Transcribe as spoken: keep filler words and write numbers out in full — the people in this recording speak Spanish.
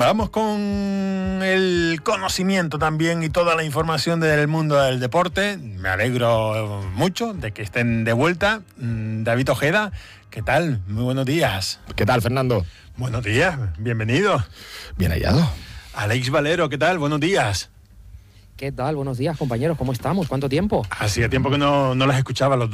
Vamos con el conocimiento también y toda la información del mundo del deporte. Me alegro mucho de que estén de vuelta. David Ojeda, ¿qué tal? Muy buenos días. ¿Qué tal, Fernando? Buenos días, bienvenido. Bien hallado. Alex Valero, ¿qué tal? Buenos días. ¿Qué tal? Buenos días, compañeros. ¿Cómo estamos? ¿Cuánto tiempo? Hacía tiempo que no, no las escuchaba los dos.